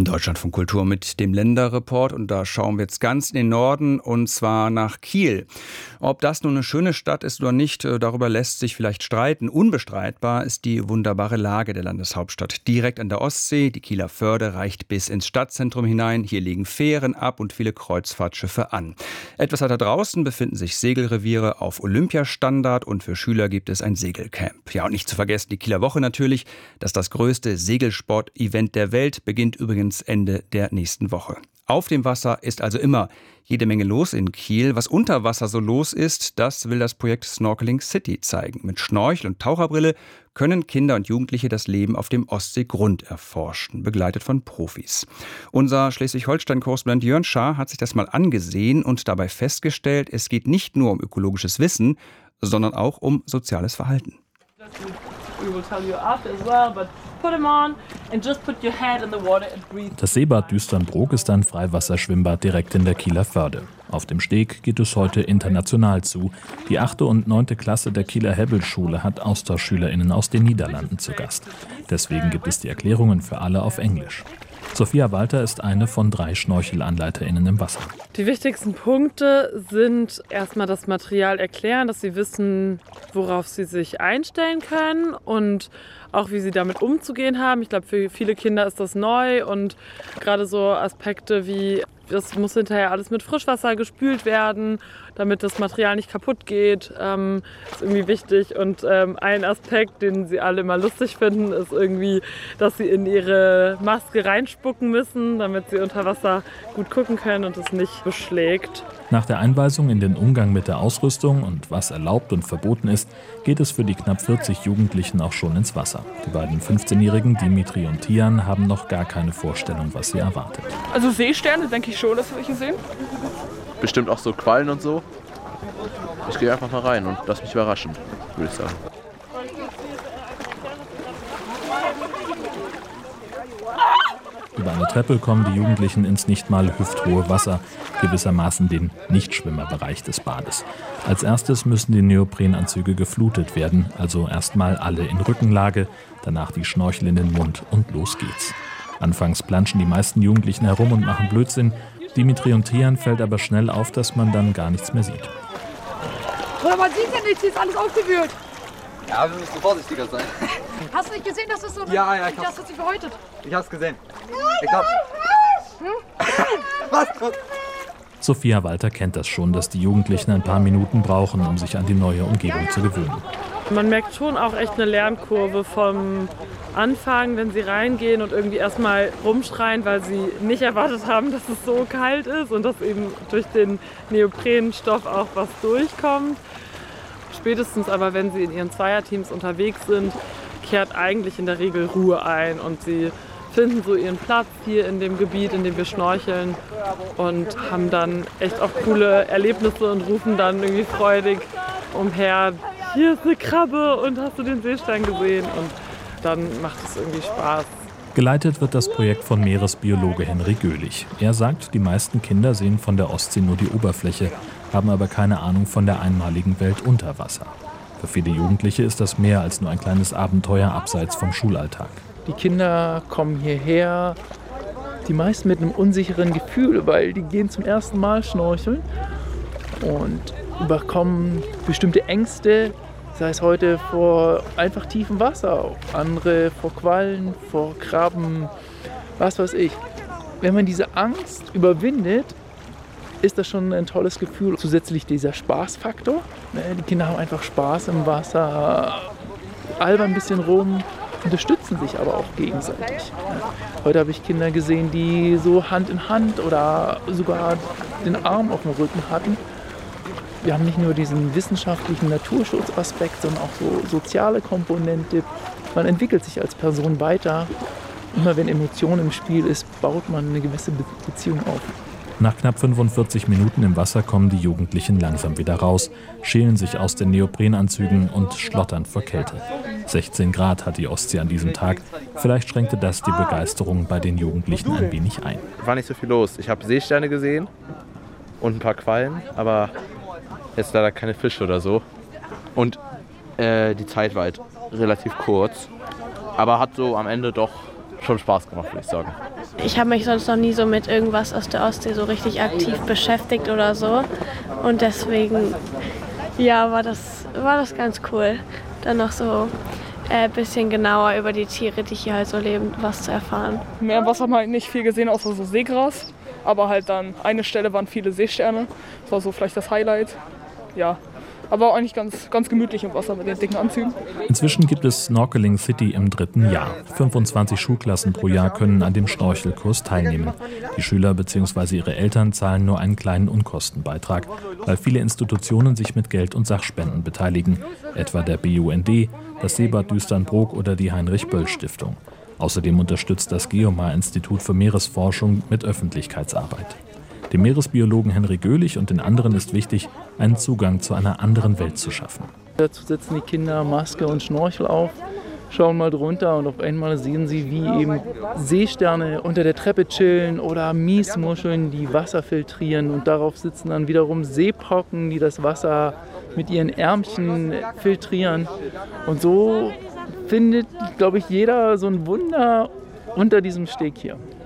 Deutschlandfunk Kultur mit dem Länderreport, und da schauen wir jetzt ganz in den Norden, und zwar nach Kiel. Ob das nun eine schöne Stadt ist oder nicht, darüber lässt sich vielleicht streiten. Unbestreitbar ist die wunderbare Lage der Landeshauptstadt. Direkt an der Ostsee, die Kieler Förde reicht bis ins Stadtzentrum hinein. Hier legen Fähren ab und viele Kreuzfahrtschiffe an. Etwas weiter draußen befinden sich Segelreviere auf Olympiastandard, und für Schüler gibt es ein Segelcamp. Ja, und nicht zu vergessen die Kieler Woche natürlich. Das größte Segelsport-Event der Welt beginnt übrigens Ende der nächsten Woche. Auf dem Wasser ist also immer jede Menge los in Kiel. Was unter Wasser so los ist, das will das Projekt Snorkeling City zeigen. Mit Schnorchel und Taucherbrille können Kinder und Jugendliche das Leben auf dem Ostseegrund erforschen, begleitet von Profis. Unser Schleswig-Holstein-Korrespondent Jörn Schaar hat sich das mal angesehen und dabei festgestellt, es geht nicht nur um ökologisches Wissen, sondern auch um soziales Verhalten. Das Seebad Düsternbrook ist ein Freiwasserschwimmbad direkt in der Kieler Förde. Auf dem Steg geht es heute international zu. Die 8. und 9. Klasse der Kieler Hebbelschule hat AustauschschülerInnen aus den Niederlanden zu Gast. Deswegen gibt es die Erklärungen für alle auf Englisch. Sophia Walter ist eine von 3 SchnorchelanleiterInnen im Wasser. Die wichtigsten Punkte sind erstmal das Material erklären, dass sie wissen, worauf sie sich einstellen können und auch wie sie damit umzugehen haben. Ich glaube, für viele Kinder ist das neu, und gerade so Aspekte wie, das muss hinterher alles mit Frischwasser gespült werden, damit das Material nicht kaputt geht, ist irgendwie wichtig. Und ein Aspekt, den sie alle immer lustig finden, ist irgendwie, dass sie in ihre Maske reinspucken müssen, damit sie unter Wasser gut gucken können und es nicht beschlägt. Nach der Einweisung in den Umgang mit der Ausrüstung und was erlaubt und verboten ist, geht es für die knapp 40 Jugendlichen auch schon ins Wasser. Die beiden 15-Jährigen, Dimitri und Tian, haben noch gar keine Vorstellung, was sie erwartet. Also Seesterne denke ich schon, dass wir welche sehen. Bestimmt auch so Quallen und so. Ich gehe einfach mal rein und lass mich überraschen, würde ich sagen. Über eine Treppe kommen die Jugendlichen ins nicht mal hüfthohe Wasser, gewissermaßen den Nichtschwimmerbereich des Bades. Als erstes müssen die Neoprenanzüge geflutet werden, also erstmal alle in Rückenlage, danach die Schnorchel in den Mund und los geht's. Anfangs planschen die meisten Jugendlichen herum und machen Blödsinn. Dimitri und Tian fällt aber schnell auf, dass man dann gar nichts mehr sieht. Oder man sieht ja nichts, hier ist alles aufgewühlt. Ja, wir müssen vorsichtiger sein. Hast du nicht gesehen, dass das so eine... Ja, ich hab's sich gehäutet. Ich hab's gesehen. Ich glaub... Was? Sophia Walter kennt das schon, dass die Jugendlichen ein paar Minuten brauchen, um sich an die neue Umgebung zu gewöhnen. Man merkt schon auch echt eine Lernkurve vom Anfang, wenn sie reingehen und irgendwie erstmal rumschreien, weil sie nicht erwartet haben, dass es so kalt ist und dass eben durch den Neoprenstoff auch was durchkommt. Spätestens aber, wenn sie in ihren Zweierteams unterwegs sind, kehrt eigentlich in der Regel Ruhe ein und sie finden so ihren Platz hier in dem Gebiet, in dem wir schnorcheln, und haben dann echt auch coole Erlebnisse und rufen dann irgendwie freudig umher: Hier ist eine Krabbe und hast du den Seestern gesehen? Und dann macht es irgendwie Spaß. Geleitet wird das Projekt von Meeresbiologe Henry Göhlich. Er sagt, die meisten Kinder sehen von der Ostsee nur die Oberfläche, haben aber keine Ahnung von der einmaligen Welt unter Wasser. Für viele Jugendliche ist das mehr als nur ein kleines Abenteuer abseits vom Schulalltag. Die Kinder kommen hierher, die meisten mit einem unsicheren Gefühl, weil die gehen zum ersten Mal schnorcheln und überkommen bestimmte Ängste, sei es heute vor einfach tiefem Wasser, andere vor Quallen, vor Krabben, was weiß ich. Wenn man diese Angst überwindet, ist das schon ein tolles Gefühl. Zusätzlich dieser Spaßfaktor. Die Kinder haben einfach Spaß im Wasser, albern ein bisschen rum, unterstützen sich aber auch gegenseitig. Heute habe ich Kinder gesehen, die so Hand in Hand oder sogar den Arm auf dem Rücken hatten. Wir haben nicht nur diesen wissenschaftlichen Naturschutzaspekt, sondern auch so soziale Komponente. Man entwickelt sich als Person weiter. Immer wenn Emotion im Spiel ist, baut man eine gewisse Beziehung auf. Nach knapp 45 Minuten im Wasser kommen die Jugendlichen langsam wieder raus, schälen sich aus den Neoprenanzügen und schlottern vor Kälte. 16 Grad hat die Ostsee an diesem Tag. Vielleicht schränkte das die Begeisterung bei den Jugendlichen ein wenig ein. War nicht so viel los. Ich habe Seesterne gesehen und ein paar Quallen, aber jetzt leider keine Fische oder so. Und die Zeit war halt relativ kurz, aber hat so am Ende doch schon Spaß gemacht, würde ich sagen. Ich habe mich sonst noch nie so mit irgendwas aus der Ostsee so richtig aktiv beschäftigt oder so. Und deswegen, ja, war das ganz cool, dann noch so ein bisschen genauer über die Tiere, die hier halt so leben, was zu erfahren. Mehr im Wasser haben wir halt nicht viel gesehen, außer so Seegras. Aber halt dann eine Stelle waren viele Seesterne. Das war so vielleicht das Highlight. Ja, aber eigentlich ganz gemütlich im Wasser mit den dicken Anzügen. Inzwischen gibt es Snorkeling City im 3. Jahr. 25 Schulklassen pro Jahr können an dem Schnorchelkurs teilnehmen. Die Schüler bzw. ihre Eltern zahlen nur einen kleinen Unkostenbeitrag, weil viele Institutionen sich mit Geld und Sachspenden beteiligen, etwa der BUND, das Seebad Düsternbrook oder die Heinrich-Böll-Stiftung. Außerdem unterstützt das Geomar-Institut für Meeresforschung mit Öffentlichkeitsarbeit. Dem Meeresbiologen Henry Göhlich und den anderen ist wichtig, einen Zugang zu einer anderen Welt zu schaffen. Dazu setzen die Kinder Maske und Schnorchel auf, schauen mal drunter und auf einmal sehen sie, wie eben Seesterne unter der Treppe chillen oder Miesmuscheln, die Wasser filtrieren, und darauf sitzen dann wiederum Seepocken, die das Wasser mit ihren Ärmchen filtrieren. Und so findet, glaube ich, jeder so ein Wunder unter diesem Steg hier.